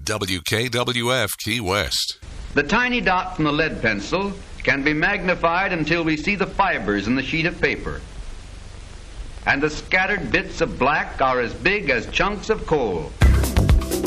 WKWF Key West. The tiny dot from the lead pencil can be magnified until we see the fibers in the sheet of paper. And the scattered bits of black are as big as chunks of coal.